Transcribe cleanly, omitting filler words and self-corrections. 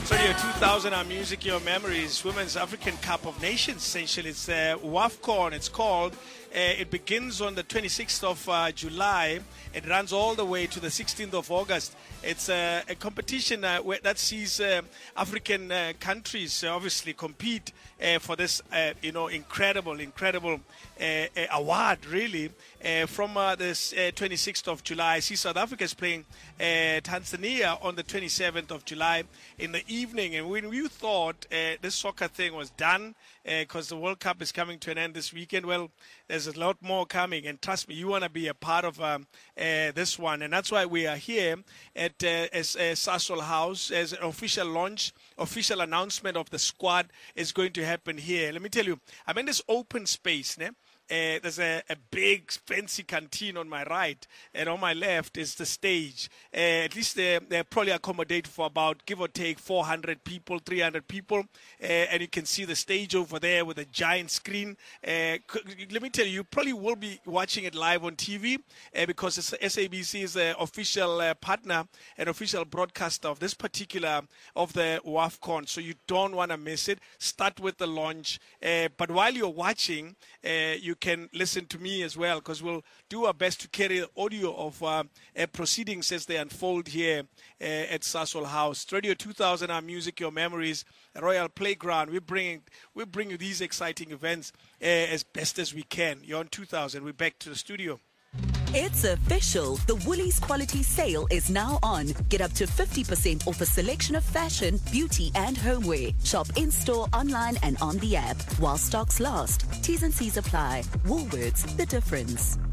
Radio 2000, our music, your memories, Women's African Cup of Nations, essentially. It's WAFCON, it's called. It begins on the 26th of July. It runs all the way to the 16th of August. It's a competition that sees African countries obviously compete for this, incredible award, really. From this 26th of July, I see South Africa is playing Tanzania on the 27th of July in the evening. And when you thought this soccer thing was done, because the World Cup is coming to an end this weekend, well, there's a lot more coming. And trust me, you want to be a part of this one. And that's why we are here at Sasol House as an official launch, official announcement of the squad is going to happen here. Let me tell you, I'm in this open space, né? There's a big fancy canteen on my right, and on my left is the stage. At least they probably accommodate for about, give or take, 400 people, 300 people. And you can see the stage over there with a giant screen. Let me tell you, you probably will be watching it live on TV because SABC is the official partner and official broadcaster of this particular, of the WAFCON. So you don't want to miss it. Start with the launch. But while you're watching, you can listen to me as well, because we'll do our best to carry the audio of proceedings as they unfold here at Sasol House. Radio 2000, our music, your memories, Royal Playground. We bring you these exciting events as best as we can. You're on 2000. We're back to the studio. It's official. The Woolies Quality Sale is now on. Get up to 50% off a selection of fashion, beauty and homeware. Shop in-store, online and on the app. While stocks last. T's and C's apply. Woolworths, the difference.